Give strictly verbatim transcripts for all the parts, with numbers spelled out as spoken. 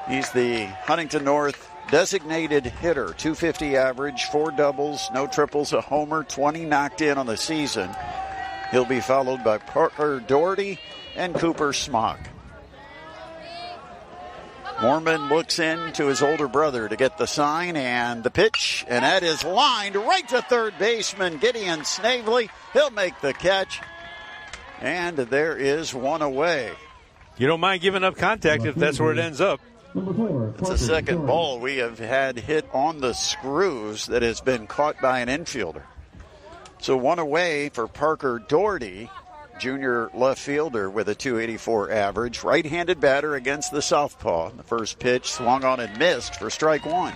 He's the Huntington North designated hitter, two fifty average, four doubles, no triples, a homer, twenty knocked in on the season. He'll be followed by Parker Doherty and Cooper Smock. Mormon looks in to his older brother to get the sign and the pitch, and that is lined right to third baseman Gideon Snavely. He'll make the catch, and there is one away. You don't mind giving up contact if that's where it ends up. It's a second ball we have had hit on the screws that has been caught by an infielder. So one away for Parker Doherty, junior left fielder with a two eighty-four average. Right-handed batter against the southpaw. The first pitch swung on and missed for strike one.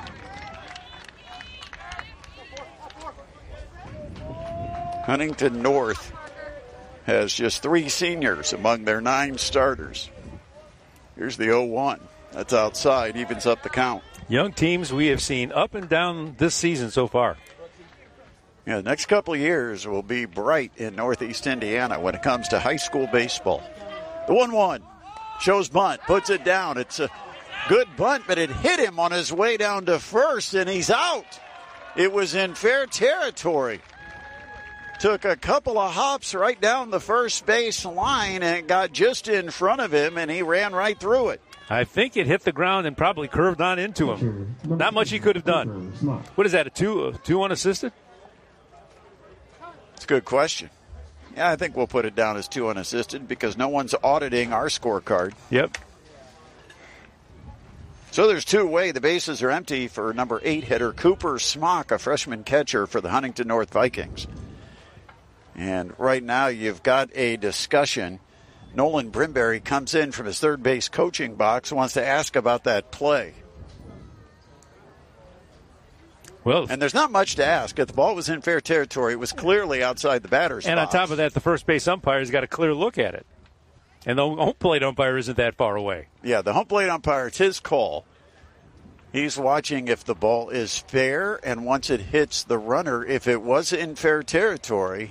Huntington North has just three seniors among their nine starters. Here's the oh one. That's outside, evens up the count. Young teams we have seen up and down this season so far. Yeah, the next couple of years will be bright in Northeast Indiana when it comes to high school baseball. The one one shows bunt, puts it down. It's a good bunt, but it hit him on his way down to first, and he's out. It was in fair territory. Took a couple of hops right down the first base line, and it got just in front of him, and he ran right through it. I think it hit the ground and probably curved on into him. Not much he could have done. What is that, a two, a two unassisted? It's a good question. Yeah, I think we'll put it down as two unassisted because no one's auditing our scorecard. Yep. So there's two away. The bases are empty for number eight hitter Cooper Smock, a freshman catcher for the Huntington North Vikings. And right now you've got a discussion. Nolan Brimberry comes in from his third base coaching box, wants to ask about that play. Well, and there's not much to ask. If the ball was in fair territory, it was clearly outside the batter's and box. On top of that, the first base umpire's got a clear look at it. And the home plate umpire isn't that far away. Yeah, the home plate umpire, it's his call. He's watching if the ball is fair, and once it hits the runner, if it was in fair territory,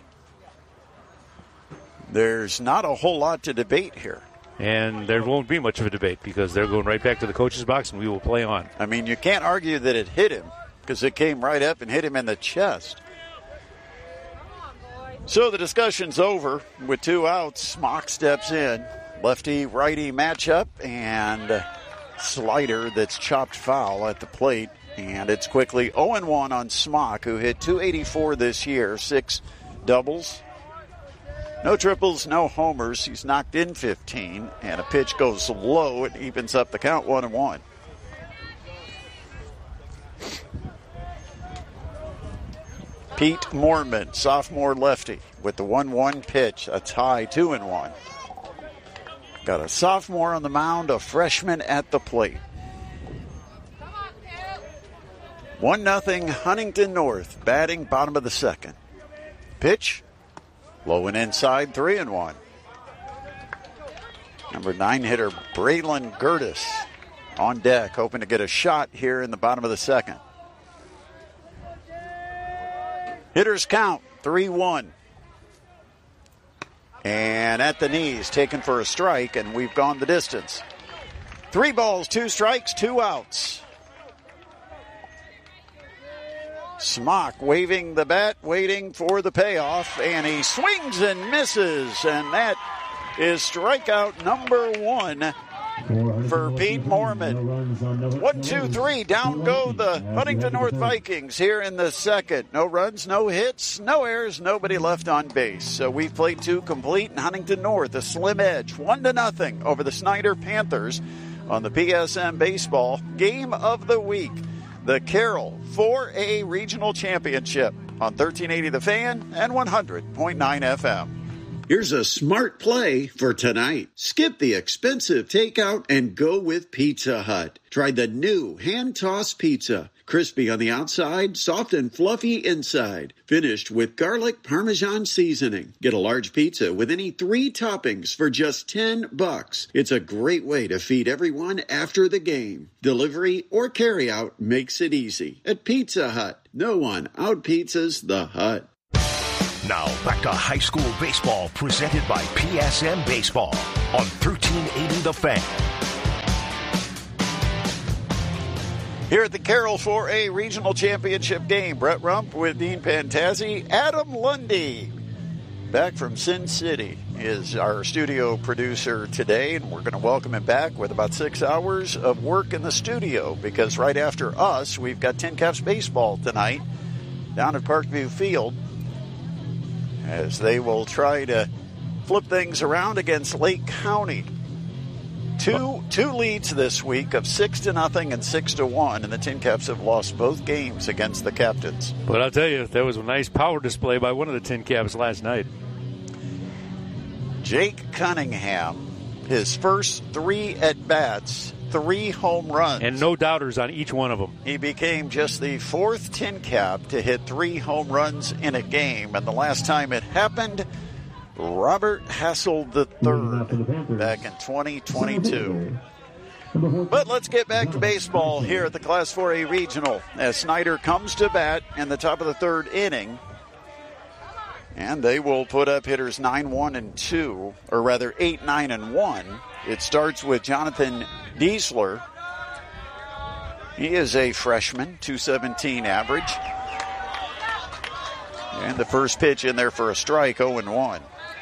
there's not a whole lot to debate here. And there won't be much of a debate because they're going right back to the coach's box and we will play on. I mean, you can't argue that it hit him because it came right up and hit him in the chest. So the discussion's over with two outs. Smock steps in. Lefty-righty matchup and slider that's chopped foul at the plate. And it's quickly oh and one on Smock, who hit two eighty-four this year, six doubles. No triples, no homers. He's knocked in fifteen, and a pitch goes low. It evens up the count, one and one. Pete Mormon, sophomore lefty, with the one one pitch. That's high, two and one. Got a sophomore on the mound, a freshman at the plate. One nothing Huntington North, batting bottom of the second. Pitch. Low and inside, three and one. Number nine hitter Braylon Gertis on deck, hoping to get a shot here in the bottom of the second. Hitters count, three one. And at the knees, taken for a strike, and we've gone the distance. Three balls, two strikes, two outs. Smock waving the bat, waiting for the payoff, and he swings and misses, and that is strikeout number one for Pete Mormon. One, two, three, down go the Huntington North Vikings here in the second. No runs, no hits, no errors, nobody left on base. So we've played two complete, and Huntington North a slim edge, one to nothing over the Snyder Panthers on the P S M Baseball Game of the Week. The Carroll four A Regional Championship on thirteen eighty The Fan and one hundred point nine F M. Here's a smart play for tonight. Skip the expensive takeout and go with Pizza Hut. Try the new hand-tossed pizza. Crispy on the outside, soft and fluffy inside. Finished with garlic Parmesan seasoning. Get a large pizza with any three toppings for just ten bucks. It's a great way to feed everyone after the game. Delivery or carryout makes it easy. At Pizza Hut, no one out-pizzas the Hut. Now back to high school baseball presented by P S M Baseball on thirteen eighty The Fan. Here at the Carroll four A Regional Championship game, Brett Rump with Dean Pantazzi. Adam Lundy, back from Sin City, is our studio producer today, and we're going to welcome him back with about six hours of work in the studio, because right after us, we've got Tin Caps baseball tonight down at Parkview Field, as they will try to flip things around against Lake County. Two two leads this week of six to nothing and six to one, and the Tin Caps have lost both games against the Captains. But I'll tell you, that was a nice power display by one of the Tin Caps last night. Jake Cunningham, his first three at bats, three home runs, and no doubters on each one of them. He became just the fourth Tin Cap to hit three home runs in a game, and the last time it happened, Robert Hassel the third back in twenty twenty-two. But let's get back to baseball here at the Class four A Regional as Snyder comes to bat in the top of the third inning. And they will put up hitters nine, one, and two, or rather eight, nine, and one. It starts with Jonathan Diesler. He is a freshman, two seventeen average. And the first pitch in there for a strike, oh and one.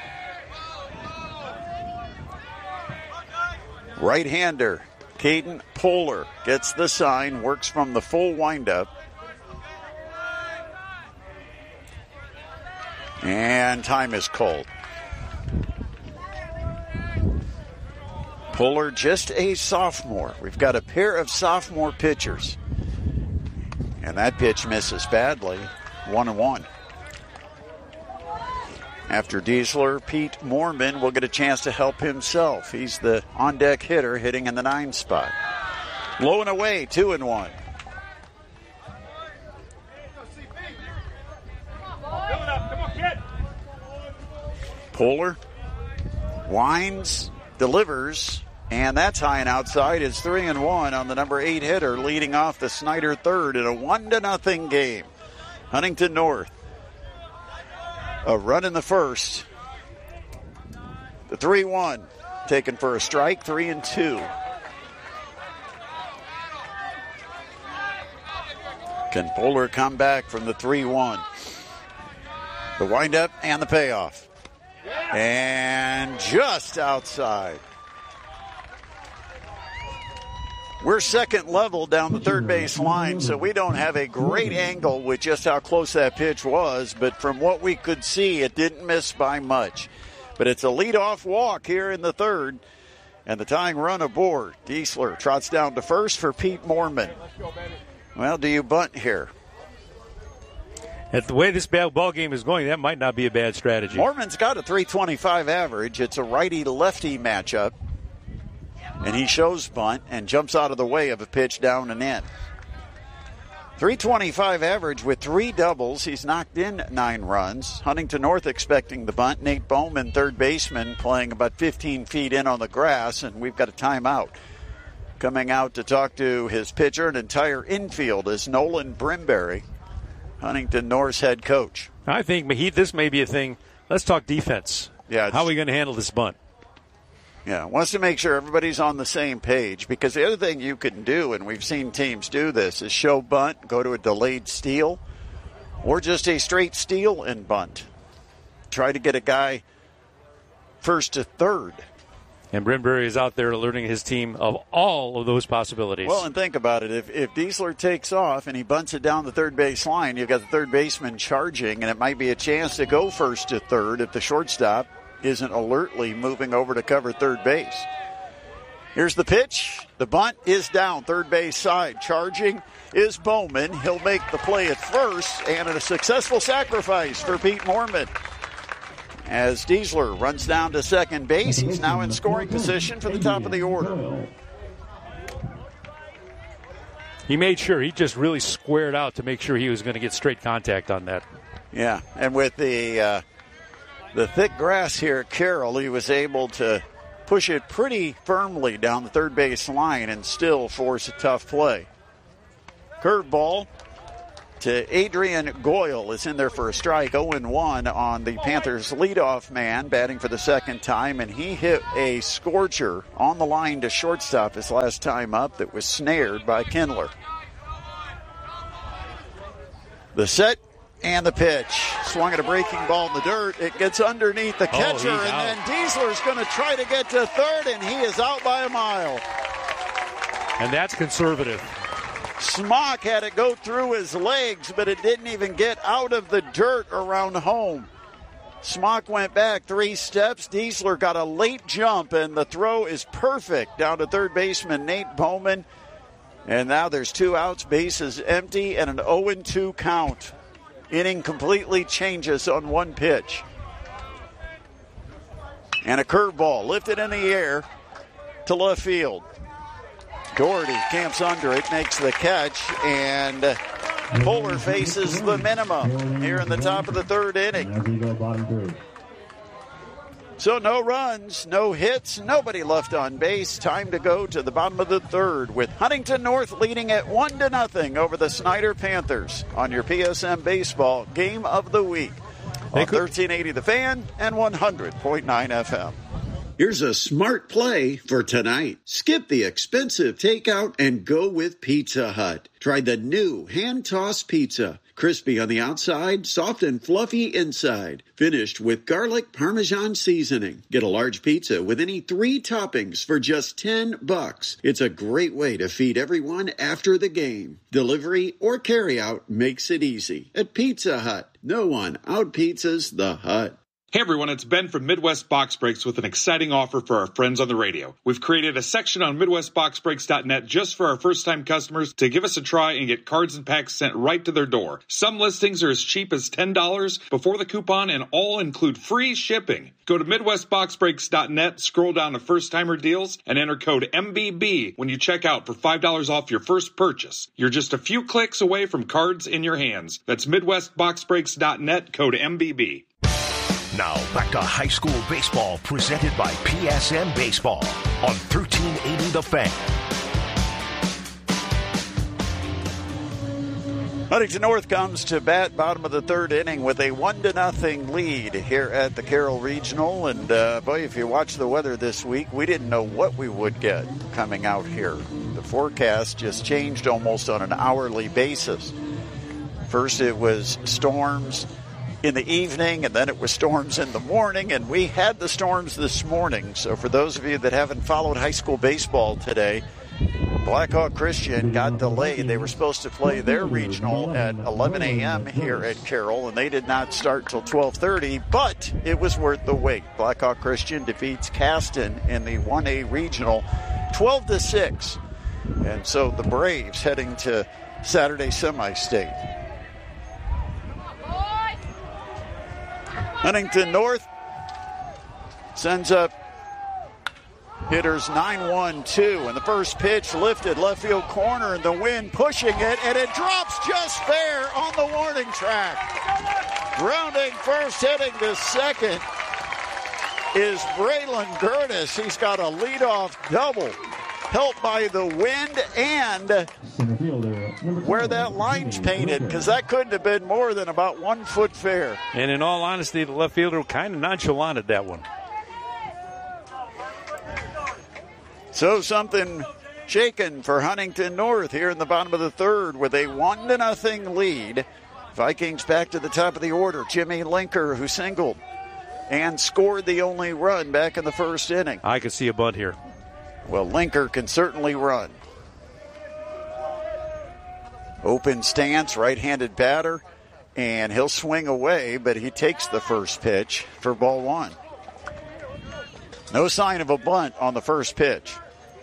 Right-hander, Caden Poehler gets the sign, works from the full windup. And time is called. Poehler, just a sophomore. We've got a pair of sophomore pitchers. And that pitch misses badly, one and one. After Diesler, Pete Moorman will get a chance to help himself. He's the on-deck hitter hitting in the nine spot. Low and away, two and one. Poehler winds, delivers, and that's high and outside. It's three and one on the number eight hitter, leading off the Snyder third in a one to nothing game. Huntington North. A run in the first. The three one taken for a strike, three and two. Can Poehler come back from the three one? The windup and the payoff. And just outside. We're second level down the third base line, so we don't have a great angle with just how close that pitch was, but from what we could see, it didn't miss by much. But it's a leadoff walk here in the third, and the tying run aboard. Diesler trots down to first for Pete Moorman. Well, do you bunt here? At the way this ball game is going, that might not be a bad strategy. Moorman's got a three twenty-five average. It's a righty-lefty matchup. And he shows bunt and jumps out of the way of a pitch down and in. three twenty-five average with three doubles. He's knocked in nine runs. Huntington North expecting the bunt. Nate Bowman, third baseman, playing about fifteen feet in on the grass, and we've got a timeout. Coming out to talk to his pitcher and entire infield is Nolan Brimberry, Huntington North's head coach. I think Mahit, this may be a thing. Let's talk defense. Yeah, how are we going to handle this bunt? Yeah, wants to make sure everybody's on the same page, because the other thing you can do, and we've seen teams do this, is show bunt, go to a delayed steal, or just a straight steal and bunt. Try to get a guy first to third. And Brimberry is out there alerting his team of all of those possibilities. Well, and think about it. If, if Diesler takes off and he bunts it down the third base line, you've got the third baseman charging, and it might be a chance to go first to third if the shortstop isn't alertly moving over to cover third base. Here's the pitch. The bunt is down third base side. Charging is Bowman. He'll make the play at first, and a successful sacrifice for Pete Moorman. As Diesler runs down to second base, he's now in scoring position for the top of the order. He made sure. He just really squared out to make sure he was going to get straight contact on that. Yeah, and with the uh, the thick grass here at Carroll, he was able to push it pretty firmly down the third base line and still force a tough play. Curveball to Adrian Goyle is in there for a strike. oh and one on the Panthers' leadoff man, batting for the second time, and he hit a scorcher on the line to shortstop his last time up that was snared by Kindler. The set and the pitch. Swung at a breaking ball in the dirt. It gets underneath the catcher, oh, and out. then Diesler's going to try to get to third, and he is out by a mile. And that's conservative. Smock had it go through his legs, but it didn't even get out of the dirt around home. Smock went back three steps. Diesler got a late jump, and the throw is perfect down to third baseman Nate Bowman. And now there's two outs, bases empty, and an oh and two count. Inning completely changes on one pitch. And a curveball lifted in the air to left field. Doherty camps under it, makes the catch, and Fuller faces the minimum here in the top of the third inning. So no runs, no hits, nobody left on base. Time to go to the bottom of the third with Huntington North leading at one to nothing over the Snyder Panthers on your P S M Baseball Game of the Week on thirteen eighty The Fan and one hundred point nine F M. Here's a smart play for tonight. Skip the expensive takeout and go with Pizza Hut. Try the new hand-tossed pizza. Crispy on the outside, soft and fluffy inside. Finished with garlic Parmesan seasoning. Get a large pizza with any three toppings for just ten bucks. It's a great way to feed everyone after the game. Delivery or carryout makes it easy. At Pizza Hut, no one out-pizzas the Hut. Hey everyone, it's Ben from Midwest Box Breaks with an exciting offer for our friends on the radio. We've created a section on Midwest Box Breaks dot net just for our first-time customers to give us a try and get cards and packs sent right to their door. Some listings are as cheap as ten dollars before the coupon and all include free shipping. Go to Midwest Box Breaks dot net, scroll down to first-timer deals, and enter code M B B when you check out for five dollars off your first purchase. You're just a few clicks away from cards in your hands. That's Midwest Box Breaks dot net, code M B B. Now, back to high school baseball presented by P S M Baseball on thirteen eighty The Fan. Huntington North comes to bat bottom of the third inning with a one to nothing lead here at the Carroll Regional. And, uh, boy, if you watch the weather this week, we didn't know what we would get coming out here. The forecast just changed almost on an hourly basis. First it was storms in the evening, and then it was storms in the morning, and we had the storms this morning. So for those of you that haven't followed high school baseball today, Blackhawk Christian got delayed. They were supposed to play their regional at eleven a.m. here at Carroll, and they did not start till twelve thirty, but it was worth the wait. Blackhawk Christian defeats Caston in the one A regional twelve to six. And so the Braves heading to Saturday semi-state. Huntington North sends up hitters nine one two, and the first pitch lifted left field corner, and the wind pushing it, and it drops just fair on the warning track. Grounding first, hitting the second is Braylon Curtis. He's got a leadoff double, helped by the wind and where that line's painted, because that couldn't have been more than about one foot fair. And in all honesty, the left fielder kind of nonchalanted that one. So something shaken for Huntington North here in the bottom of the third with a one to nothing lead. Vikings back to the top of the order. Jimmy Linker, who singled and scored the only run back in the first inning. I could see a bunt here. Well, Linker can certainly run. Open stance, right-handed batter, and he'll swing away, but he takes the first pitch for ball one. No sign of a bunt on the first pitch.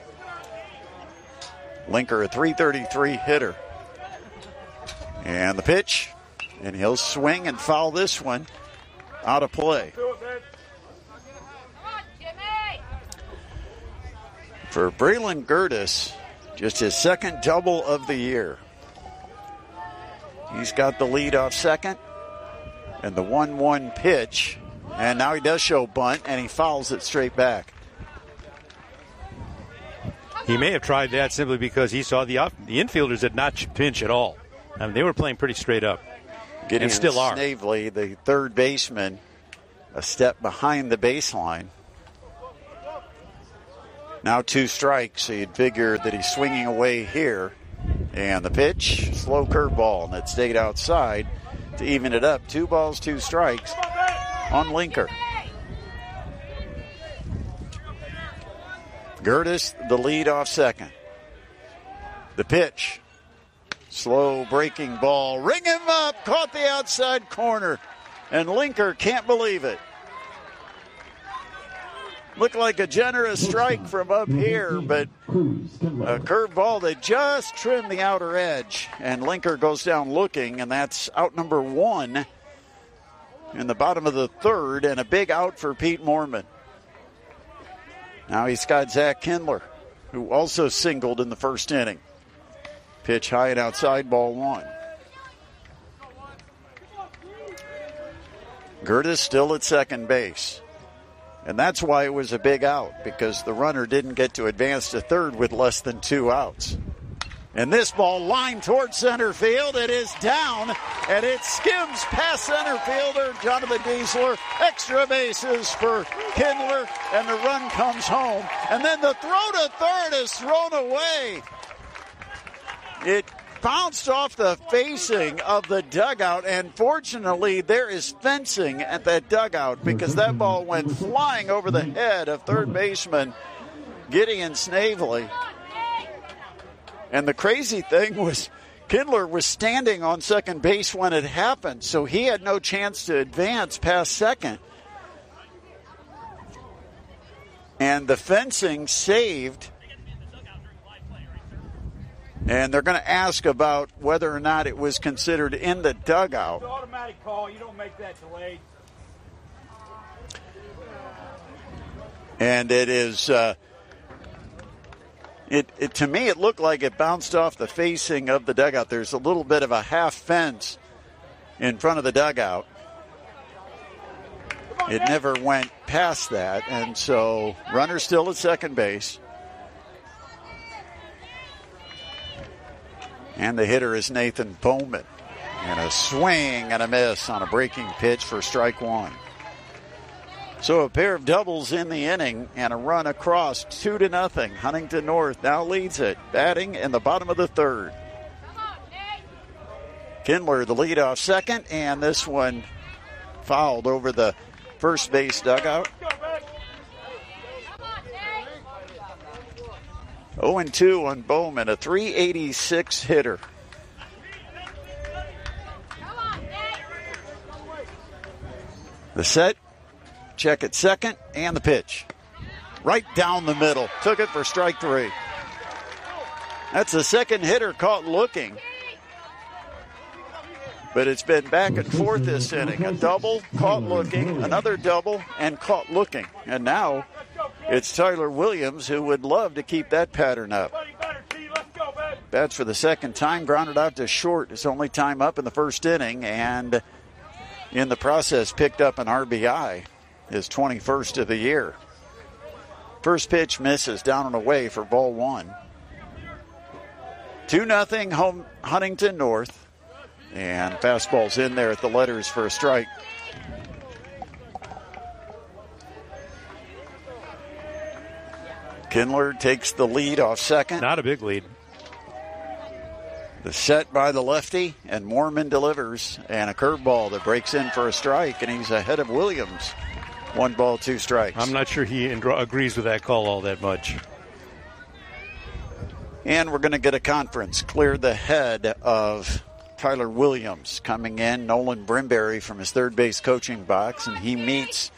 Linker, a three thirty-three hitter. And the pitch, and he'll swing and foul this one out of play. For Braylon Curtis, just his second double of the year. He's got the lead off second, and the one one pitch, and now he does show bunt, and he fouls it straight back. He may have tried that simply because he saw the off, the infielders did not pinch at all. I mean, they were playing pretty straight up, Gideon and still are. Snavely, the third baseman, a step behind the baseline. Now two strikes, so you'd figure that he's swinging away here. And the pitch, slow curveball, and it stayed outside to even it up. Two balls, two strikes on Linker. Gertis, the lead off second. The pitch, slow breaking ball, ring him up, caught the outside corner, and Linker can't believe it. Looked like a generous strike from up here, but a curveball that just trimmed the outer edge. And Linker goes down looking, and that's out number one in the bottom of the third, and a big out for Pete Moorman. Now he's got Zach Kindler, who also singled in the first inning. Pitch high and outside, ball one. Gertis still at second base. And that's why it was a big out, because the runner didn't get to advance to third with less than two outs. And this ball lined towards center field. It is down, and it skims past center fielder Jonathan Diesler. Extra bases for Kindler, and the run comes home. And then the throw to third is thrown away. It bounced off the facing of the dugout, and fortunately there is fencing at that dugout, because that ball went flying over the head of third baseman Gideon Snavely. And the crazy thing was Kindler was standing on second base when it happened, so he had no chance to advance past second. And the fencing saved. And they're going to ask about whether or not it was considered in the dugout. It's an automatic call. You don't make that delayed. And it is, uh, it, it to me, it looked like it bounced off the facing of the dugout. There's a little bit of a half fence in front of the dugout. It never went past that. And so runner still at second base. And the hitter is Nathan Bowman. And a swing and a miss on a breaking pitch for strike one. So a pair of doubles in the inning and a run across, two to nothing. Huntington North now leads it, batting in the bottom of the third. Kindler, the leadoff second, and this one fouled over the first base dugout. oh and two on Bowman, a three eighty-six hitter. The set, check at second, and the pitch. Right down the middle. Took it for strike three. That's the second hitter caught looking. But it's been back and forth this inning. A double, caught looking, another double, and caught looking. And now it's Tyler Williams who would love to keep that pattern up. Bats for the second time, grounded out to short. His only time up in the first inning, and in the process picked up an R B I, his twenty-first of the year. First pitch misses down and away for ball one. two nothing home Huntington North. And fastball's in there at the letters for a strike. Kindler takes the lead off second. Not a big lead. The set by the lefty, and Moorman delivers, and a curveball that breaks in for a strike, and he's ahead of Williams. One ball, two strikes. I'm not sure he agrees with that call all that much. And we're going to get a conference. Cleared the head of Tyler Williams coming in. Nolan Brimberry from his third base coaching box, and he meets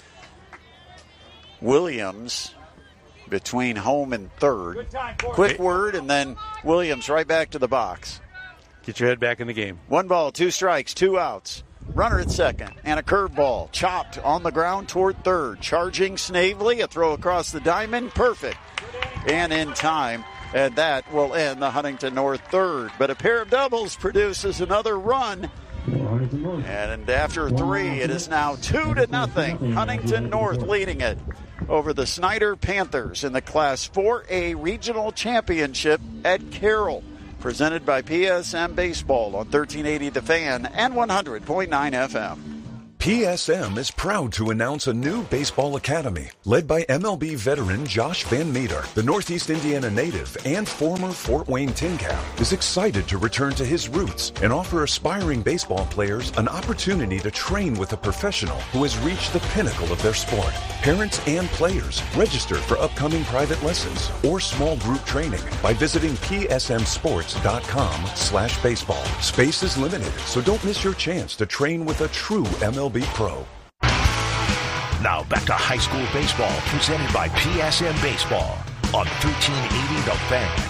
Williams between home and third. Quick word, and then Williams right back to the box. Get your head back in the game. One ball, two strikes, two outs. Runner at second, and a curveball chopped on the ground toward third. Charging Snavely, a throw across the diamond, perfect. And in time. And that will end the Huntington North third. But a pair of doubles produces another run. And after three, it is now two to nothing. Huntington North leading it over the Snyder Panthers in the Class four A Regional Championship at Carroll. Presented by P S M Baseball on thirteen eighty The Fan and one hundred point nine F M. P S M is proud to announce a new baseball academy led by M L B veteran Josh Van Meter. The Northeast Indiana native and former Fort Wayne Tin Cap is excited to return to his roots and offer aspiring baseball players an opportunity to train with a professional who has reached the pinnacle of their sport. Parents and players register for upcoming private lessons or small group training by visiting P S M sports dot com slash baseball. Space is limited, so don't miss your chance to train with a true M L B pro. Now back to high school baseball presented by P S M Baseball on thirteen eighty The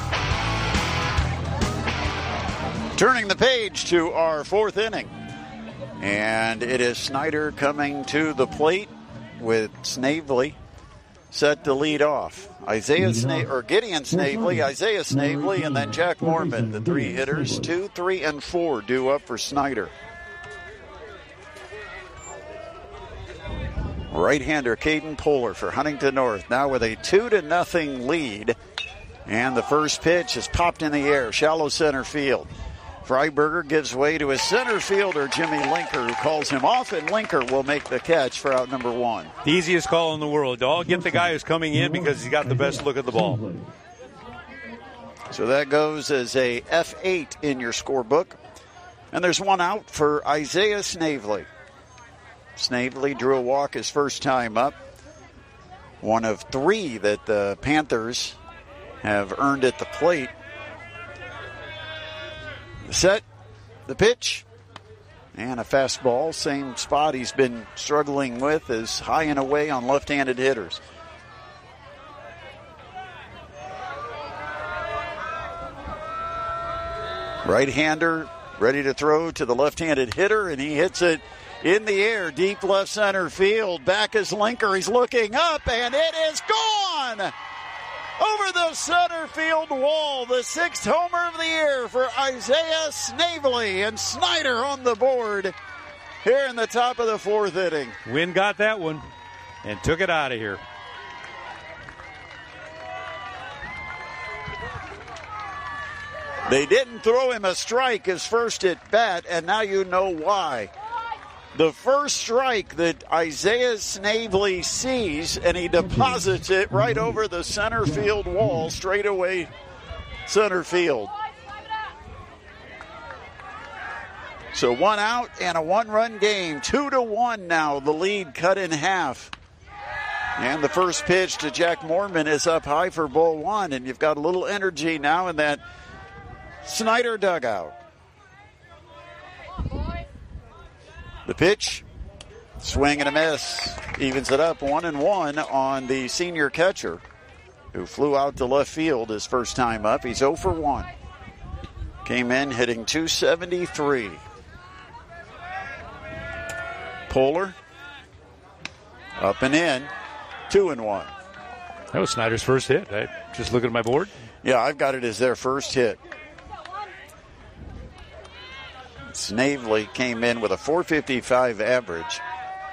Fan. Turning the page to our fourth inning. And it is Snyder coming to the plate with Snavely set to lead off. Isaiah Sna- or Gideon Snavely, Isaiah Snavely, and then Jack Mormon, the three hitters. Two, three, and four due up for Snyder. Right-hander Caden Poehler for Huntington North, now with a two to nothing lead. And the first pitch is popped in the air, shallow center field. Freiberger gives way to his center fielder, Jimmy Linker, who calls him off, and Linker will make the catch for out number one. The easiest call in the world. I'll get the guy who's coming in because he's got the best look at the ball. So that goes as a F eight in your scorebook. And there's one out for Isaiah Snavely. Snavely drew a walk his first time up. One of three that the Panthers have earned at the plate. The set, the pitch, and a fastball. Same spot he's been struggling with, is high and away on left-handed hitters. Right-hander ready to throw to the left-handed hitter, and he hits it in the air, deep left center field. Back is Linker. He's looking up, and it is gone over the center field wall. The sixth homer of the year for Isaiah Snavely, and Snyder on the board here in the top of the fourth inning. Wynn got that one and took it out of here. They didn't throw him a strike his first at bat, and now you know why. The first strike that Isaiah Snavely sees, and he deposits it right over the center field wall, straight away center field. So one out and a one-run game. Two to one now, the lead cut in half. And the first pitch to Jack Mormon is up high for ball one, and you've got a little energy now in that Snyder dugout. The pitch, swing and a miss, evens it up one and one on the senior catcher, who flew out to left field his first time up. He's oh for one. Came in hitting two seventy-three. Poehler, up and in, two and one. That was Snyder's first hit. I just looking at my board. Yeah, I've got it as their first hit. Snavely came in with a four fifty-five average,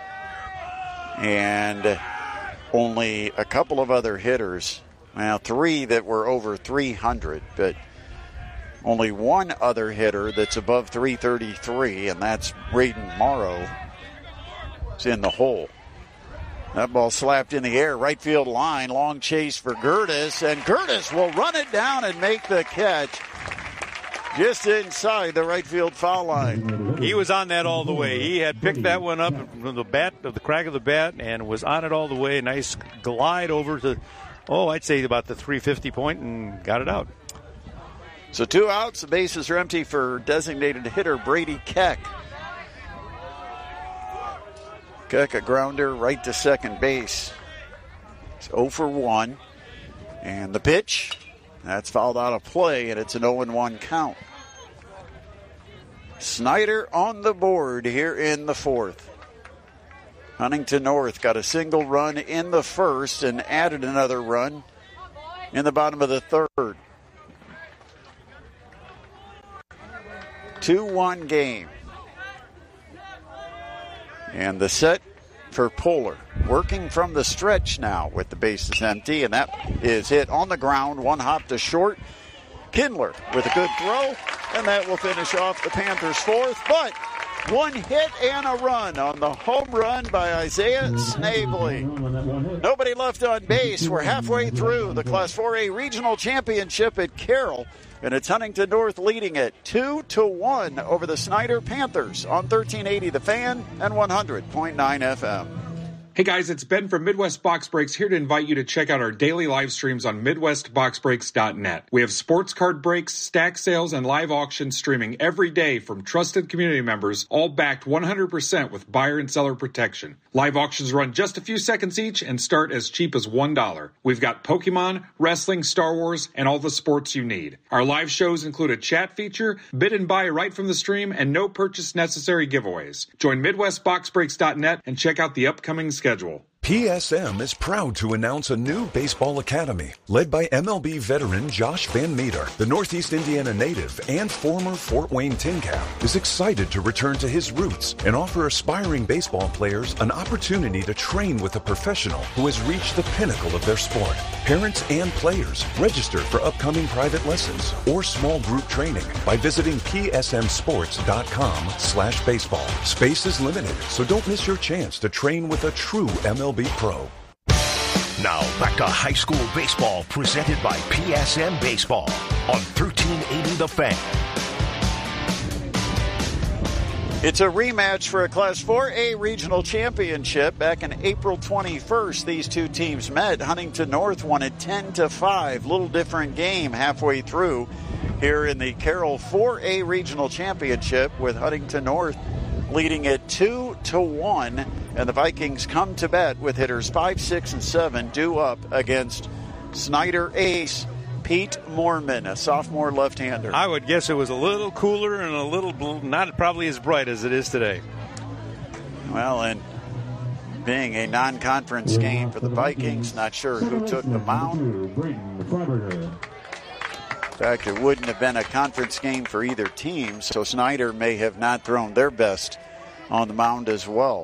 and only a couple of other hitters, well, three that were over three hundred, but only one other hitter that's above three thirty-three, and that's Braden Morrow. It's in the hole. That ball slapped in the air, right field line, long chase for Gertis, and Gertis will run it down and make the catch just inside the right field foul line. He was on that all the way. He had picked that one up from the bat, of the crack of the bat, and was on it all the way. Nice glide over to, oh, I'd say about the three fifty point, and got it out. So two outs, the bases are empty for designated hitter Brady Keck. Keck, a grounder right to second base. It's oh for one. And the pitch, that's fouled out of play, and it's an oh and one count. Snyder on the board here in the fourth. Huntington North got a single run in the first and added another run in the bottom of the third. two one game. And the set for Poehler. Working from the stretch now with the bases empty, and that is hit on the ground. One hop to short. Kindler with a good throw, and that will finish off the Panthers' fourth. But One hit and a run on the home run by Isaiah Snavely. Nobody left on base. We're halfway through the Class four A Regional Championship at Carroll, and it's Huntington North leading it two to one over the Snyder Panthers on thirteen eighty The Fan and one hundred point nine F M. Hey guys, it's Ben from Midwest Box Breaks here to invite you to check out our daily live streams on Midwest Box Breaks dot net. We have sports card breaks, stack sales, and live auctions streaming every day from trusted community members, all backed one hundred percent with buyer and seller protection. Live auctions run just a few seconds each and start as cheap as one dollar. We've got Pokemon, wrestling, Star Wars, and all the sports you need. Our live shows include a chat feature, bid and buy right from the stream, and no purchase necessary giveaways. Join Midwest Box Breaks dot net and check out the upcoming schedule. Schedule. P S M is proud to announce a new baseball academy led by M L B veteran Josh Van Meter. The Northeast Indiana native and former Fort Wayne Tin Cap is excited to return to his roots and offer aspiring baseball players an opportunity to train with a professional who has reached the pinnacle of their sport. Parents and players register for upcoming private lessons or small group training by visiting P S M sports dot com slash baseball. Space is limited, so don't miss your chance to train with a true M L B pro. Now back to high school baseball presented by P S M Baseball on thirteen eighty The Fan. It's a rematch for a Class four A Regional Championship. Back in April twenty-first, these two teams met. Huntington North won it ten to five. Little different game halfway through here in the Carroll four A Regional Championship, with Huntington North leading it two to one. And the Vikings come to bat with hitters five, six, and seven due up against Snyder ace Pete Moorman, a sophomore left-hander. I would guess it was a little cooler and a little not probably as bright as it is today. Well, and being a non-conference game for the Vikings, not sure who took the mound. In fact, it wouldn't have been a conference game for either team, so Snyder may have not thrown their best on the mound as well.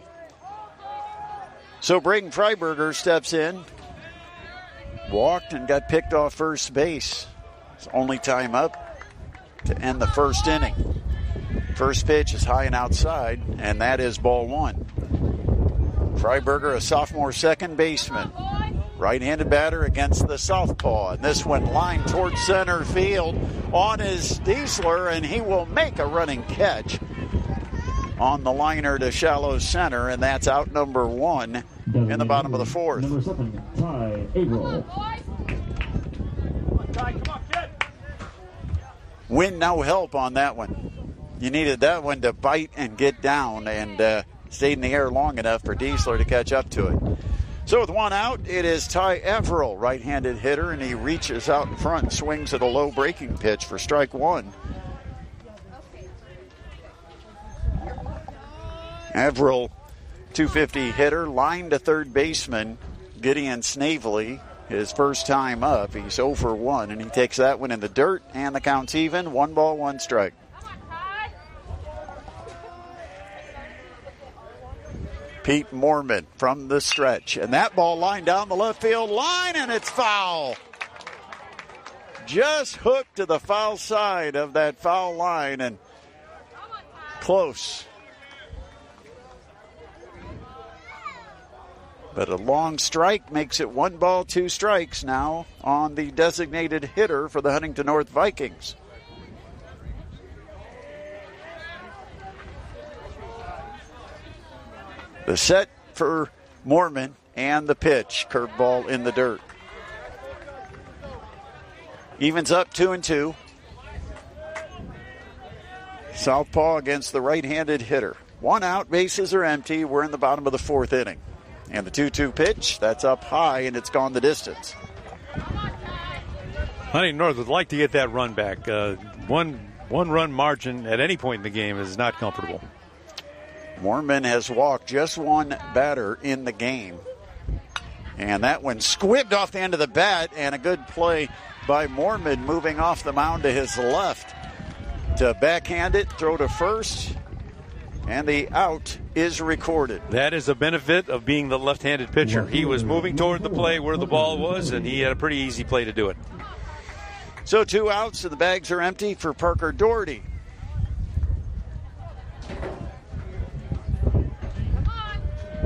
So Braden Freiberger steps in, walked and got picked off first base. It's only time up to end the first inning. First pitch is high and outside, and that is ball one. Freiberger, a sophomore second baseman. Right-handed batter against the southpaw. And this one lined towards center field. On is Diesler, and he will make a running catch on the liner to shallow center, and that's out number one in the bottom of the fourth. Number seven, Ty Averill. Win no help on that one. You needed that one to bite and get down, and uh, stayed in the air long enough for Diesler to catch up to it. So with one out, it is Ty Averill, right-handed hitter, and he reaches out in front and swings at a low breaking pitch for strike one. Averill, two fifty hitter, line to third baseman Gideon Snavely, his first time up. He's oh for one, and he takes that one in the dirt, and the count's even. One ball, one strike. Pete Moorman from the stretch, and that ball lined down the left field line, and it's foul. Just hooked to the foul side of that foul line, and close. But a long strike makes it one ball, two strikes now on the designated hitter for the Huntington North Vikings. The set for Moorman and the pitch. Curveball in the dirt. Evens up two and two. Southpaw against the right-handed hitter. One out, bases are empty. We're in the bottom of the fourth inning. And the two two pitch, that's up high, and it's gone the distance. Huntington North would like to get that run back. Uh, one one run margin at any point in the game is not comfortable. Moorman has walked just one batter in the game. And that one squibbed off the end of the bat, and a good play by Moorman moving off the mound to his left to backhand it, throw to first, and the out is recorded. That is a benefit of being the left-handed pitcher. He was moving toward the play where the ball was, and he had a pretty easy play to do it. So two outs, and the bags are empty for Parker Doherty.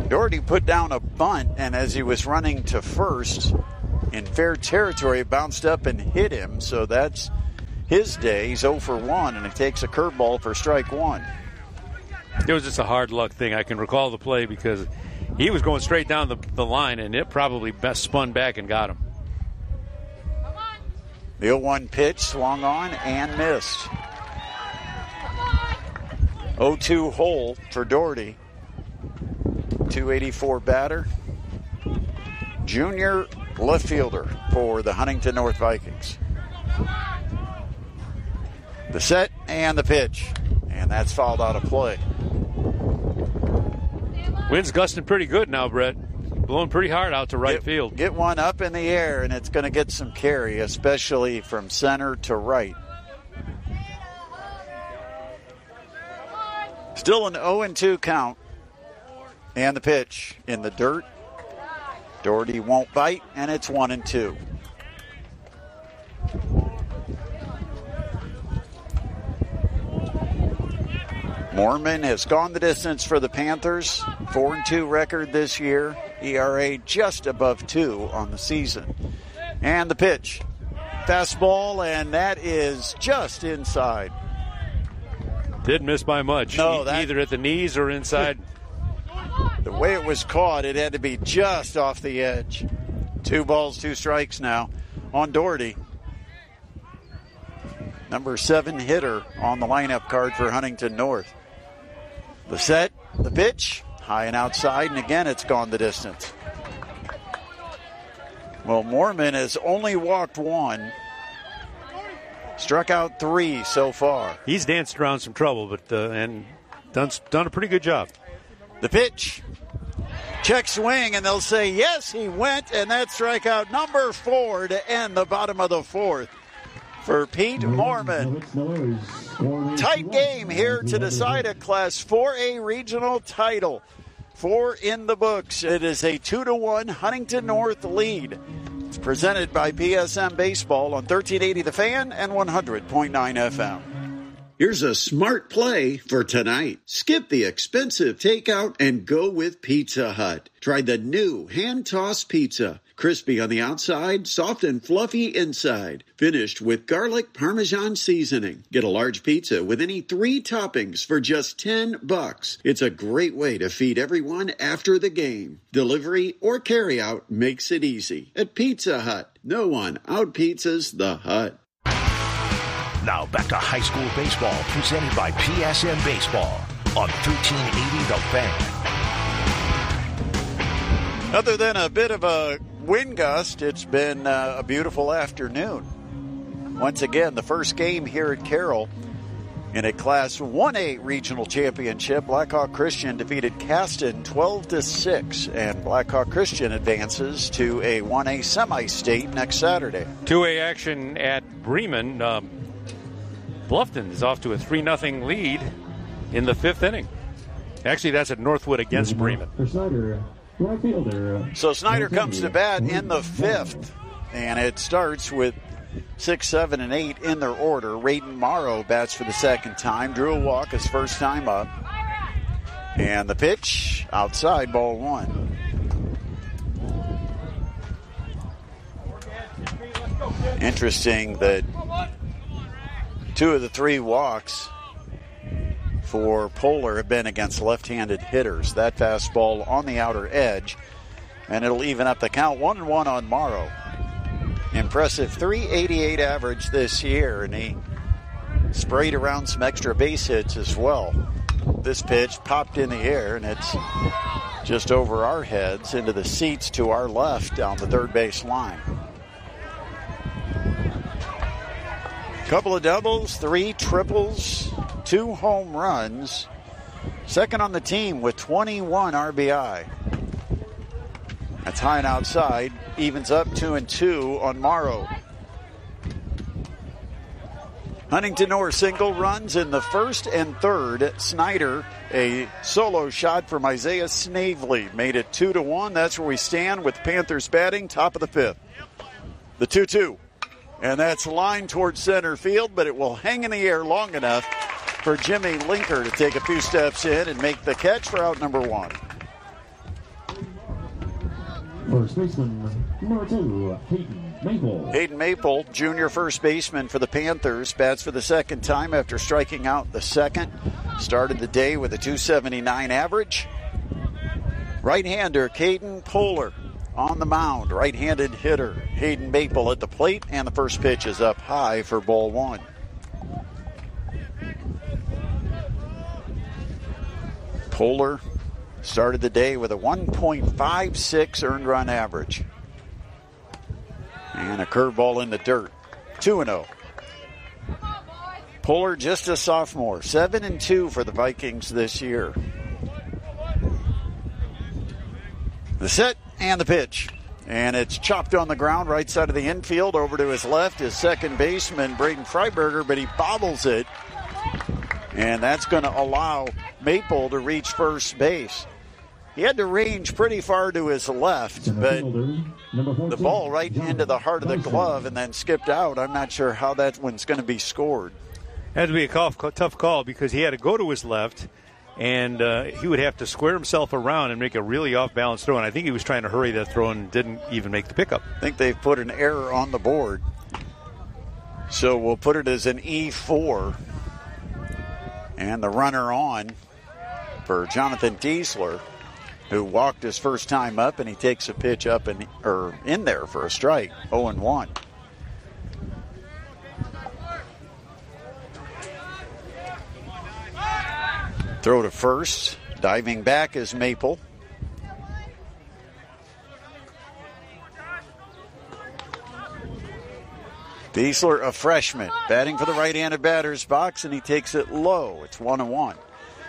Doherty put down a bunt, and as he was running to first in fair territory, it bounced up and hit him. So that's his day. He's oh for one, and he takes a curveball for strike one. It was just a hard luck thing. I can recall the play because he was going straight down the, the line, and it probably best spun back and got him. The oh one pitch swung on and missed. oh two hole for Doherty. two eighty-four batter. Junior left fielder for the Huntington North Vikings. The set and the pitch. And that's fouled out of play. Wind's gusting pretty good now, Brett. Blowing pretty hard out to right get, field. Get one up in the air, and it's going to get some carry, especially from center to right. Still an oh and two count. And the pitch in the dirt. Doherty won't bite, and it's one and two. Moorman has gone the distance for the Panthers. Four and two record this year. E R A just above two on the season. And the pitch. Fastball, and that is just inside. Didn't miss by much. No, e- that, either at the knees or inside. The way it was caught, it had to be just off the edge. Two balls, two strikes now on Doherty. Number seven hitter on the lineup card for Huntington North. The set, the pitch, high and outside, and again it's gone the distance. Well, Moorman has only walked one, struck out three so far. He's danced around some trouble, but uh, and done done a pretty good job. The pitch, check swing, and they'll say yes, he went, and that's strikeout number four to end the bottom of the fourth for Pete Moorman. Tight game here to decide a Class four A regional title. Four in the books. It is a two to one Huntington North lead. It's presented by P S M Baseball on thirteen eighty The Fan and one hundred point nine F M. Here's a smart play for tonight. Skip the expensive takeout and go with Pizza Hut. Try the new hand-tossed pizza. Crispy on the outside, soft and fluffy inside. Finished with garlic Parmesan seasoning. Get a large pizza with any three toppings for just ten bucks. It's a great way to feed everyone after the game. Delivery or carryout makes it easy. At Pizza Hut, no one out-pizzas the Hut. Now back to high school baseball presented by P S M Baseball on thirteen eighty The Fan. Other than a bit of a wind gust, it's been uh, a beautiful afternoon. Once again, the first game here at Carroll in a Class one A regional championship. Blackhawk Christian defeated Caston twelve to six, and Blackhawk Christian advances to a one A semi-state next Saturday. two A action at Bremen. Um, Bluffton is off to a three nothing lead in the fifth inning. Actually, that's at Northwood against Bremen. So Snyder comes to bat in the fifth, and it starts with six, seven, and eight in their order. Raiden Morrow bats for the second time. Drew a walk his first time up. And the pitch, outside, ball one. Interesting that two of the three walks for Polar have been against left-handed hitters. That fastball on the outer edge, and it'll even up the count. One and one on Morrow. Impressive three eighty-eight average this year, and he sprayed around some extra base hits as well. This pitch popped in the air, and it's just over our heads into the seats to our left down the third base line. Couple of doubles, three triples, two home runs. Second on the team with twenty-one R B I. That's high and outside. Evens up two and two on Morrow. Huntington North single runs in the first and third. Snyder, a solo shot from Isaiah Snavely, made it two to one. That's where we stand with Panthers batting, top of the fifth. The two two. And that's lined towards center field, but it will hang in the air long enough for Jimmy Linker to take a few steps in and make the catch for out number one. First baseman, number two, Hayden Maple. Hayden Maple, junior first baseman for the Panthers, bats for the second time after striking out the second. Started the day with a two seventy-nine average. Right-hander Caden Poehler on the mound. Right-handed hitter Hayden Maple at the plate, and the first pitch is up high for ball one. Poehler started the day with a one point five six earned run average. And a curveball in the dirt. two and oh. Poehler just a sophomore. seven and two for the Vikings this year. The set and the pitch. And it's chopped on the ground right side of the infield. Over to his left is second baseman Braden Freiberger, but he bobbles it. And that's going to allow Maple to reach first base. He had to range pretty far to his left, but the ball right into the heart of the glove and then skipped out. I'm not sure how that one's going to be scored. Had to be a tough call because he had to go to his left, and uh, he would have to square himself around and make a really off-balance throw. And I think he was trying to hurry that throw and didn't even make the pickup. I think they've put an error on the board. So we'll put it as an E four. And the runner on for Jonathan Diesler, who walked his first time up, and he takes a pitch up and or in there for a strike. oh and one. Throw to first. Diving back is Maple. Diesler, a freshman, batting for the right-handed batter's box, and he takes it low. It's one and one.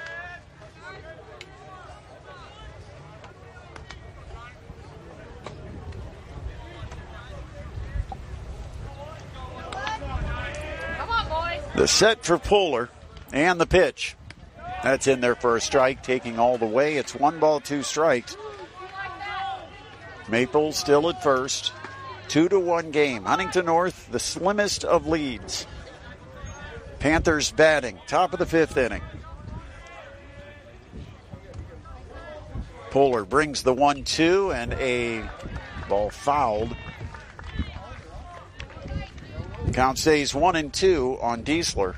Come on, boys. The set for Poehler and the pitch. That's in there for a strike, taking all the way. It's one ball, two strikes. Maple still at first. Two to one game. Huntington North, the slimmest of leads. Panthers batting, top of the fifth inning. Poehler brings the one two and a ball fouled. Count stays one and two on Diesler.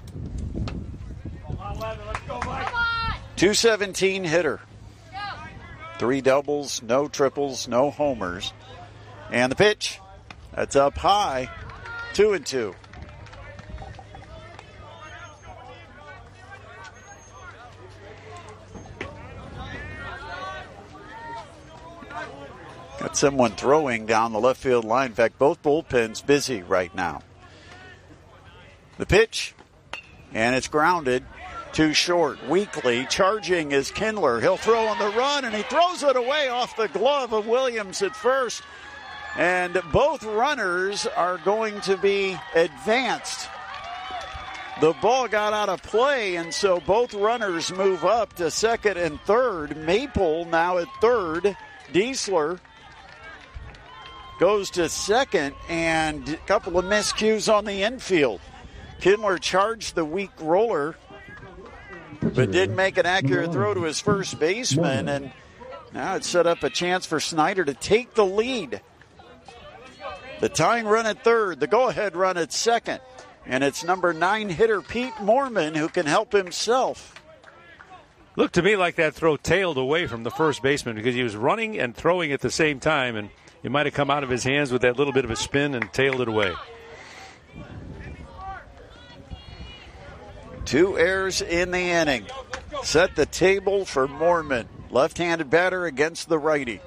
two seventeen hitter. Three doubles, no triples, no homers. And the pitch. That's up high. Two and two. Got someone throwing down the left field line. In fact, both bullpens busy right now. The pitch, and it's grounded. Too short. Weakly charging is Kindler. He'll throw on the run, and he throws it away off the glove of Williams at first. And both runners are going to be advanced. The ball got out of play, and so both runners move up to second and third. Maple now at third. Diesler goes to second, and a couple of miscues on the infield. Kindler charged the weak roller, but didn't make an accurate throw to his first baseman, and now it's set up a chance for Snyder to take the lead. The tying run at third, the go-ahead run at second, and it's number nine hitter Pete Mormon who can help himself. Looked to me like that throw tailed away from the first baseman because he was running and throwing at the same time, and it might have come out of his hands with that little bit of a spin and tailed it away. Two errors in the inning. Set the table for Mormon. Left-handed batter against the righty.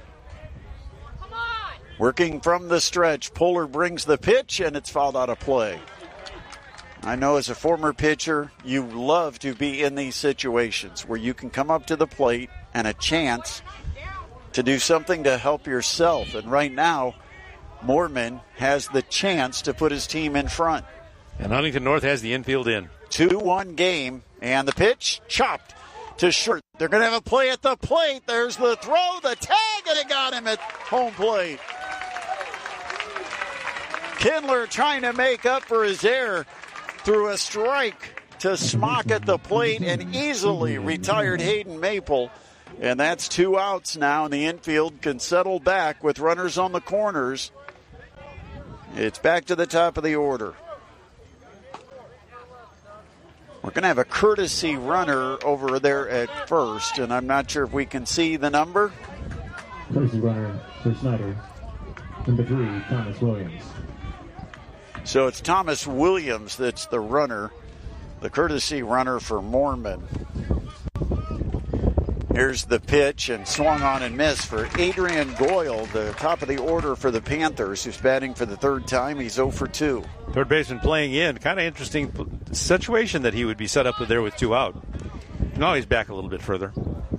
Working from the stretch, Poehler brings the pitch, and it's fouled out of play. I know as a former pitcher, you love to be in these situations where you can come up to the plate and a chance to do something to help yourself. And right now, Mormon has the chance to put his team in front. And Huntington North has the infield in. two one game, and the pitch chopped to short. They're going to have a play at the plate. There's the throw, the tag, and it got him at home plate. Kindler trying to make up for his error through a strike to Smock at the plate and easily retired Hayden Maple. And that's two outs now, and the infield can settle back with runners on the corners. It's back to the top of the order. We're going to have a courtesy runner over there at first, and I'm not sure if we can see the number. Courtesy runner for Snider, number three, Thomas Williams. So it's Thomas Williams that's the runner, the courtesy runner for Moorman. Here's the pitch, and swung on and missed for Adrian Goyle, the top of the order for the Panthers, who's batting for the third time. He's oh for two. Third baseman playing in. Kind of interesting situation that he would be set up with there with two out. Now he's back a little bit further.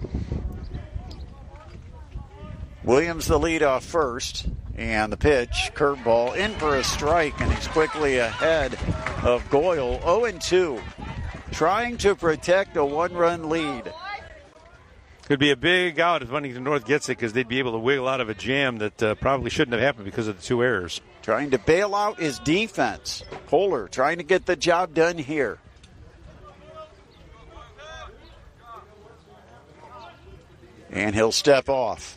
Williams the lead off first, and the pitch, curveball, in for a strike, and he's quickly ahead of Goyle, oh and two, trying to protect a one-run lead. Could be a big out if Huntington North gets it because they'd be able to wiggle out of a jam that uh, probably shouldn't have happened because of the two errors. Trying to bail out his defense. Kohler trying to get the job done here. And he'll step off.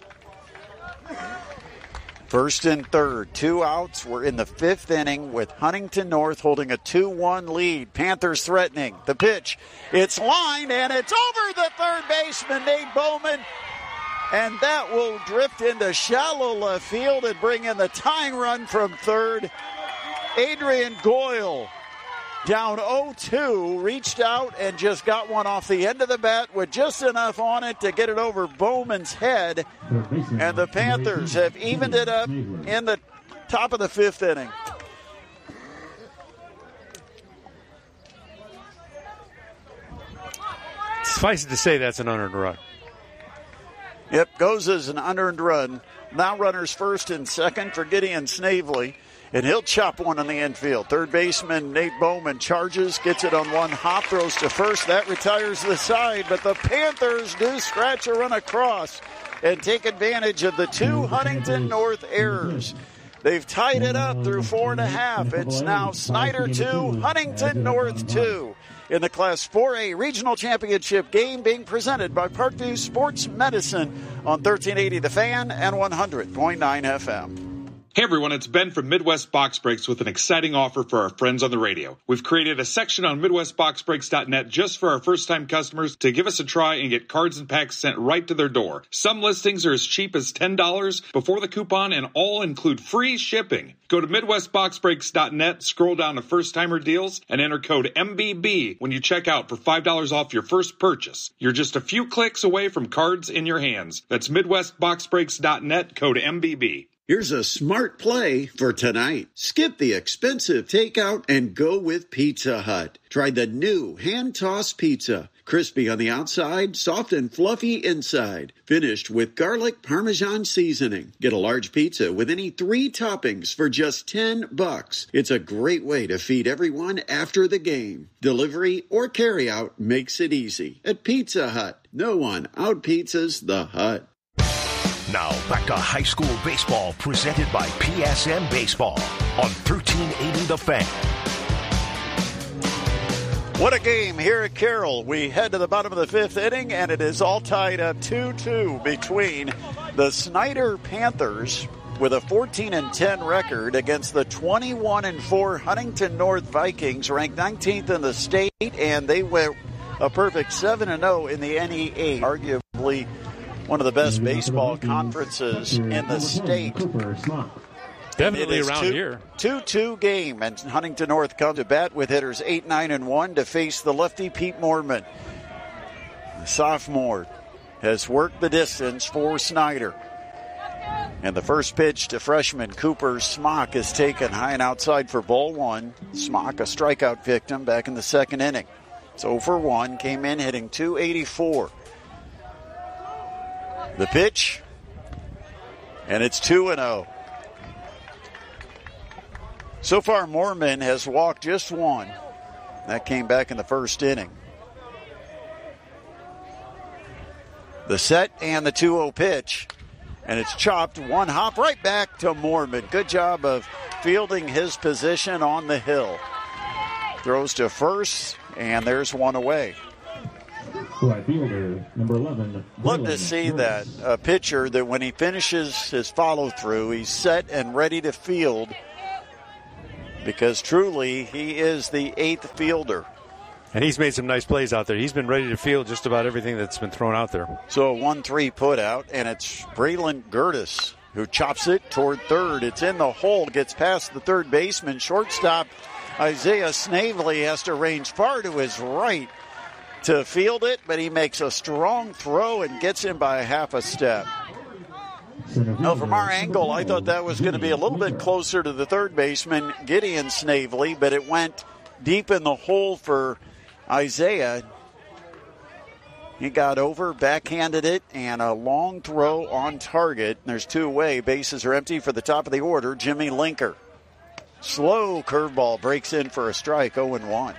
First and third, two outs. We're in the fifth inning with Huntington North holding a two one lead. Panthers threatening. The pitch, it's lined, and it's over the third baseman, Nate Bowman. And that will drift into shallow left field and bring in the tying run from third. Adrian Goyle, down oh two, reached out and just got one off the end of the bat with just enough on it to get it over Bowman's head. And the Panthers have evened it up in the top of the fifth inning. Suffice it to say that's an unearned run. Yep, goes as an unearned run. Now runners first and second for Gideon Snavely. And he'll chop one on the infield. Third baseman Nate Bowman charges, gets it on one hop, throws to first. That retires the side, but the Panthers do scratch a run across and take advantage of the two Huntington North errors. They've tied it up through four and a half. It's now Snider two, Huntington North two. In the Class four A Regional Championship game being presented by Parkview Sports Medicine on thirteen eighty The Fan and one hundred point nine F M. Hey everyone, it's Ben from Midwest Box Breaks with an exciting offer for our friends on the radio. We've created a section on Midwest Box Breaks dot net just for our first-time customers to give us a try and get cards and packs sent right to their door. Some listings are as cheap as ten dollars before the coupon and all include free shipping. Go to Midwest Box Breaks dot net, scroll down to first-timer deals, and enter code M B B when you check out for five dollars off your first purchase. You're just a few clicks away from cards in your hands. That's Midwest Box Breaks dot net, code M B B. Here's a smart play for tonight. Skip the expensive takeout and go with Pizza Hut. Try the new hand-tossed pizza. Crispy on the outside, soft and fluffy inside. Finished with garlic Parmesan seasoning. Get a large pizza with any three toppings for just ten bucks. It's a great way to feed everyone after the game. Delivery or carryout makes it easy. At Pizza Hut, no one out-pizzas the Hut. Now, back to high school baseball presented by P S M Baseball on thirteen eighty The Fan. What a game here at Carroll. We head to the bottom of the fifth inning, and it is all tied up two two between the Snider Panthers with a fourteen and ten record against the twenty-one and four Huntington North Vikings, ranked nineteenth in the state, and they went a perfect seven and oh in the N E A, arguably one of the best baseball conferences in the state. Definitely around two, here. two two game, and Huntington North comes to bat with hitters eight, nine, and one to face the lefty Pete Moorman. The sophomore has worked the distance for Snider. And the first pitch to freshman Cooper Smock is taken high and outside for ball one. Smock, a strikeout victim back in the second inning. It's oh for one, came in hitting two eighty-four. The pitch, and it's two and oh. So far, Moorman has walked just one. That came back in the first inning. The set and the two oh pitch, and it's chopped. One hop right back to Moorman. Good job of fielding his position on the hill. Throws to first, and there's one away. Right fielder, number eleven. Love to see that. A pitcher that when he finishes his follow-through, he's set and ready to field, because truly he is the eighth fielder. And he's made some nice plays out there. He's been ready to field just about everything that's been thrown out there. So a one three put out, and it's Braylon Gertis who chops it toward third. It's in the hole, gets past the third baseman. Shortstop Isaiah Snavely has to range far to his right to field it, but he makes a strong throw and gets him by a half a step. Now, from our angle, I thought that was going to be a little bit closer to the third baseman, Gideon Snavely, but it went deep in the hole for Isaiah. He got over, backhanded it, and a long throw on target. There's two away. Bases are empty for the top of the order, Jimmy Linker. Slow curveball breaks in for a strike, oh and one.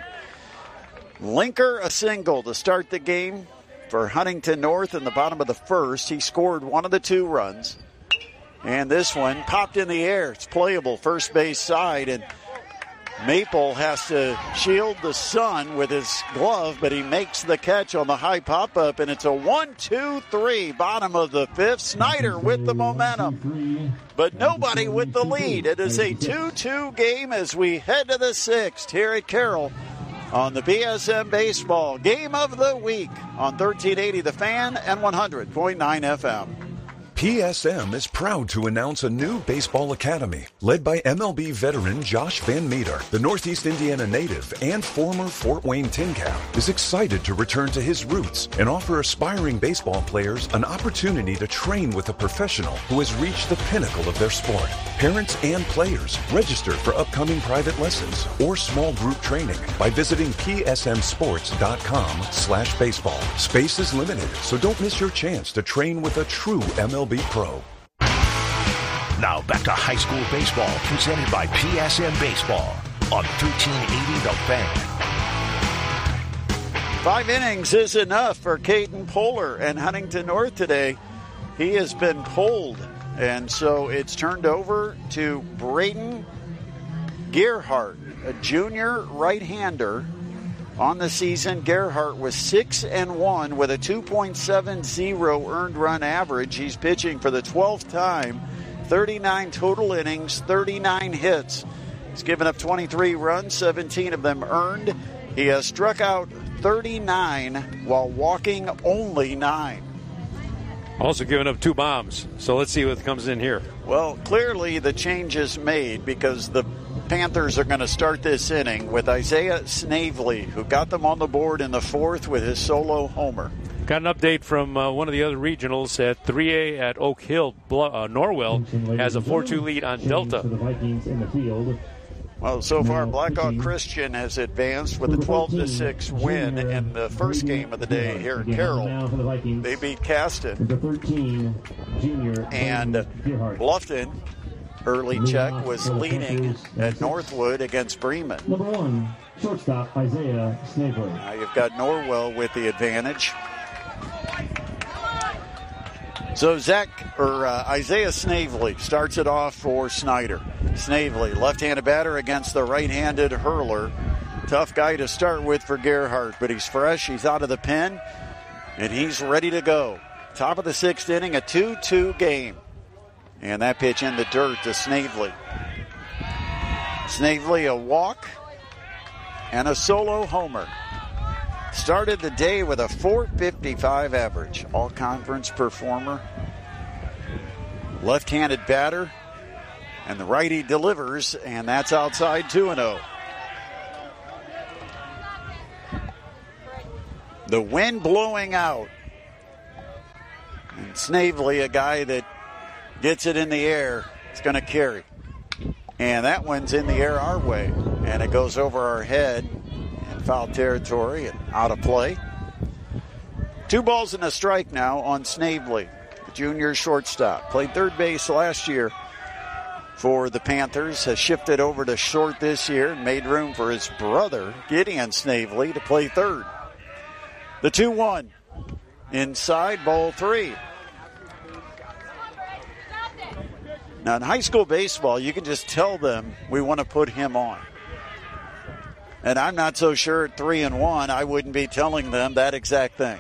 Linker a single to start the game for Huntington North in the bottom of the first. He scored one of the two runs. And this one popped in the air. It's playable first base side, and Maple has to shield the sun with his glove, but he makes the catch on the high pop-up, and it's a one two three, bottom of the fifth. Snyder with the momentum, but nobody with the lead. It is a two two game as we head to the sixth here at Carroll on the B S M Baseball Game of the Week on thirteen eighty The Fan and one hundred point nine F M. P S M is proud to announce a new baseball academy led by M L B veteran Josh Van Meter. The Northeast Indiana native and former Fort Wayne Tin Cap is excited to return to his roots and offer aspiring baseball players an opportunity to train with a professional who has reached the pinnacle of their sport. Parents and players register for upcoming private lessons or small group training by visiting psmsports.com slash baseball. Space is limited, so don't miss your chance to train with a true M L B pro. Now back to high school baseball presented by P S M Baseball on thirteen eighty The Fan. Five innings is enough for Caden Poehler and Huntington North today. He has been pulled, and so it's turned over to Braden Gerhardt, a junior right-hander. On the season, Gerhardt was six and one with a two point seven oh earned run average. He's pitching for the twelfth time, thirty-nine total innings, thirty-nine hits. He's given up twenty-three runs, seventeen of them earned. He has struck out thirty-nine while walking only nine. Also given up two bombs. So let's see what comes in here. Well, clearly the change is made because the Panthers are going to start this inning with Isaiah Snavely, who got them on the board in the fourth with his solo homer. Got an update from uh, one of the other regionals at three A at Oak Hill. Uh, Norwell has a four two lead on Delta. Well, so far, Blackhawk Christian has advanced with a twelve to six win in the first game of the day here at Carroll. They beat Caston. And Bluffton, early check, was leading at Northwood against Bremen. Number one, shortstop Isaiah Snavely. Now you've got Norwell with the advantage. So Zach or uh, Isaiah Snavely starts it off for Snyder. Snavely, left-handed batter against the right-handed hurler. Tough guy to start with for Gerhardt, but he's fresh. He's out of the pen, and he's ready to go. Top of the sixth inning, a two two game. And that pitch in the dirt to Snavely. Snavely a walk and a solo homer. Started the day with a four fifty-five average. All-conference performer. Left-handed batter. And the righty delivers, and that's outside two and oh. The wind blowing out. And Snavely, a guy that gets it in the air, it's going to carry. And that one's in the air our way. And it goes over our head in foul territory and out of play. Two balls and a strike now on Snavely, the junior shortstop. Played third base last year for the Panthers. Has shifted over to short this year and made room for his brother, Gideon Snavely, to play third. The two one. Inside, ball three. Now, in high school baseball, you can just tell them we want to put him on. And I'm not so sure at three and one, I wouldn't be telling them that exact thing.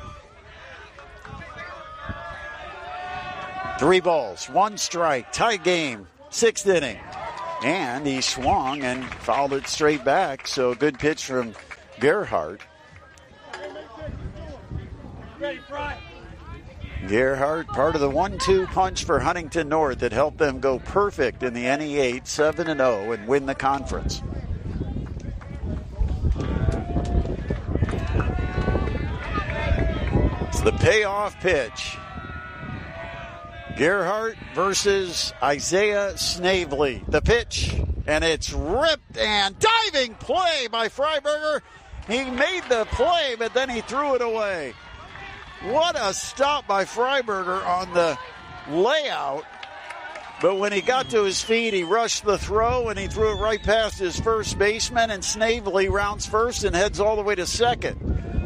Three balls, one strike, tie game, sixth inning. And he swung and fouled it straight back, so a good pitch from Gerhardt. Gerhardt, part of the one two punch for Huntington North that helped them go perfect in the N E eight, seven and oh, and win the conference. It's the payoff pitch. Gerhardt versus Isaiah Snavely. The pitch, and it's ripped, and diving play by Freiberger. He made the play, but then he threw it away. What a stop by Freiberger on the layout. But when he got to his feet, he rushed the throw, and he threw it right past his first baseman, and Snavely rounds first and heads all the way to second.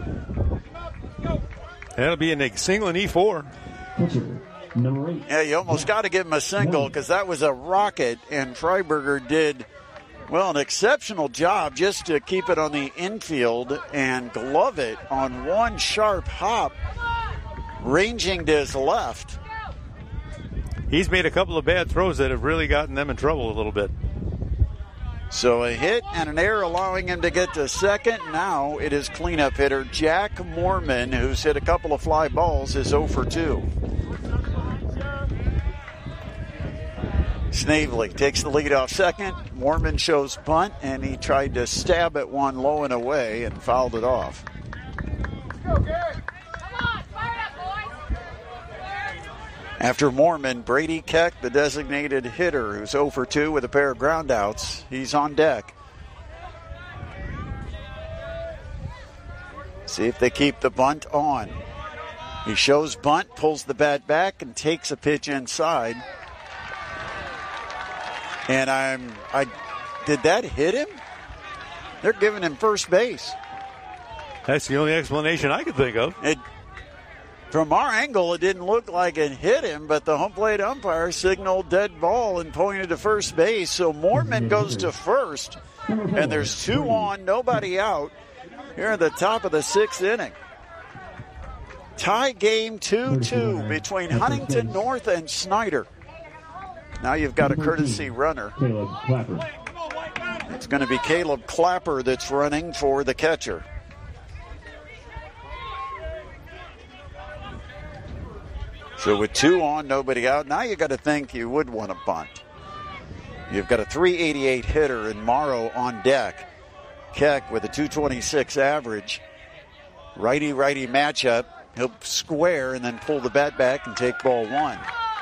That'll be a single in E four. Number eight. Yeah, you almost got to give him a single because that was a rocket, and Freiberger did, well, an exceptional job just to keep it on the infield and glove it on one sharp hop, ranging to his left. He's made a couple of bad throws that have really gotten them in trouble a little bit. So a hit and an error allowing him to get to second. Now it is cleanup hitter Jack Mormon, who's hit a couple of fly balls, is oh for two. Snavely takes the lead off second. Mormon shows bunt, and he tried to stab at one low and away and fouled it off. After Mormon, Brady Keck, the designated hitter, who's oh for two with a pair of groundouts. He's on deck. See if they keep the bunt on. He shows bunt, pulls the bat back, and takes a pitch inside. And I'm, I, did that hit him? They're giving him first base. That's the only explanation I could think of. It, from our angle, it didn't look like it hit him, but the home plate umpire signaled dead ball and pointed to first base. So Mormon goes to first, and there's two on, nobody out here at the top of the sixth inning. Tie game two two between Huntington North and Snyder. Now you've got a courtesy runner. Caleb Clapper. It's going to be Caleb Clapper that's running for the catcher. So with two on, nobody out. Now you got to think you would want to bunt. You've got a three eighty-eight hitter in Morrow on deck. Keck with a two twenty-six average. Righty-righty matchup. He'll square and then pull the bat back and take ball one.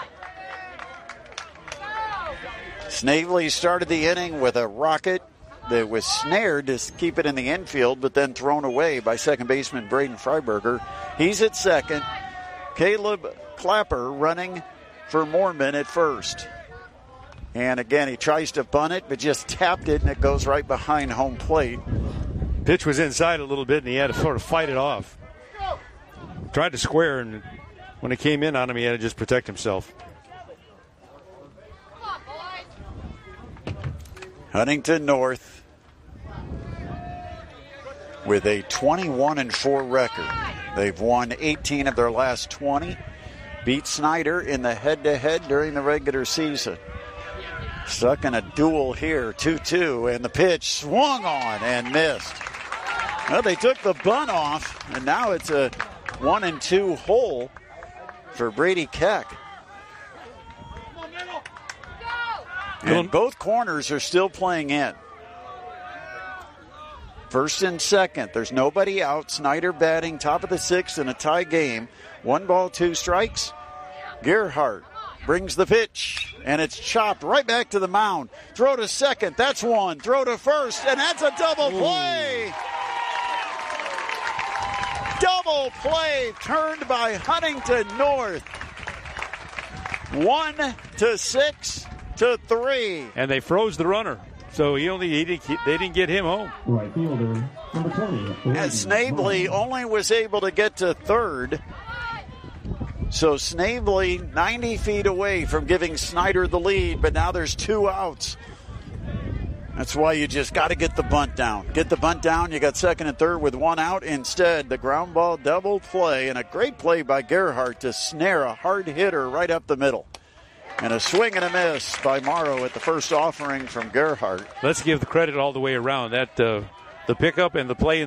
Snavely started the inning with a rocket that was snared to keep it in the infield, but then thrown away by second baseman Braden Freiberger. He's at second. Caleb Clapper running for Mormon at first. And again, he tries to bunt it, but just tapped it, and it goes right behind home plate. Pitch was inside a little bit, and he had to sort of fight it off. Tried to square, and when it came in on him, he had to just protect himself. Huntington North with a twenty-one and four record. They've won eighteen of their last twenty. Beat Snyder in the head-to-head during the regular season. Stuck in a duel here, two two, and the pitch swung on and missed. Well, they took the bunt off, and now it's a one and two hole for Brady Keck. And both corners are still playing in. First and second. There's nobody out. Snyder batting top of the sixth in a tie game. One ball, two strikes. Gerhardt brings the pitch, and it's chopped right back to the mound. Throw to second. That's one. Throw to first, and that's a double play. Ooh. Double play turned by Huntington North. One to six. To three. And they froze the runner. So he only he didn't, they didn't get him home. Right fielder, number twenty. And Snavely only was able to get to third. So Snavely ninety feet away from giving Snyder the lead, but now there's two outs. That's why you just got to get the bunt down. Get the bunt down. You got second and third with one out. Instead, the ground ball double play, and a great play by Gerhardt to snare a hard hitter right up the middle. And a swing and a miss by Morrow at the first offering from Gerhardt. Let's give the credit all the way around. That uh, the pickup and the play